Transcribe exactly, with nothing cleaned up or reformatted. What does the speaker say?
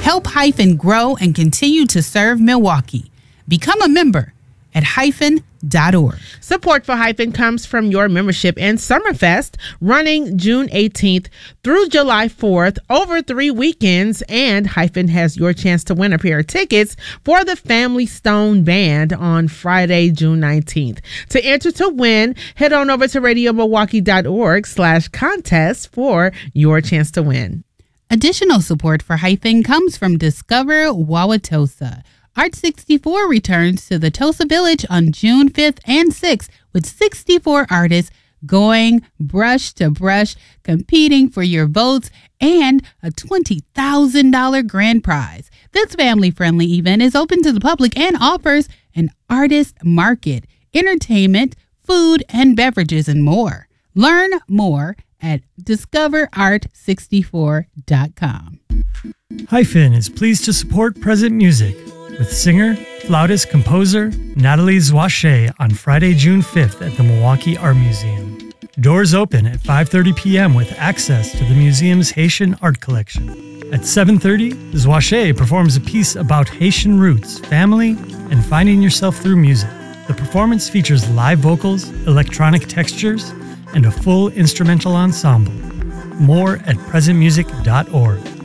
Help Hyphen grow and continue to serve Milwaukee. Become a member at hyphen dot org. Support for Hyphen comes from your membership in Summerfest, running June eighteenth through July fourth over three weekends, and Hyphen has your chance to win a pair of tickets for the Family Stone Band on Friday, June nineteenth. To enter to win, head on over to radio milwaukee dot org slash contest for your chance to win. Additional support for Hyphen comes from Discover Wauwatosa. Art sixty-four returns to the Tosa Village on June fifth and sixth with sixty-four artists going brush to brush, competing for your votes and a twenty thousand dollars grand prize. This family-friendly event is open to the public and offers an artist market, entertainment, food and beverages, and more. Learn more at discover art sixty-four dot com. Hyphen is pleased to support present music with singer, flautist, composer Natalie Zwache on Friday, June fifth at the Milwaukee Art Museum. Doors open at five thirty p.m. with access to the museum's Haitian art collection. At seven thirty, Zwache performs a piece about Haitian roots, family, and finding yourself through music. The performance features live vocals, electronic textures, and a full instrumental ensemble. More at present music dot org.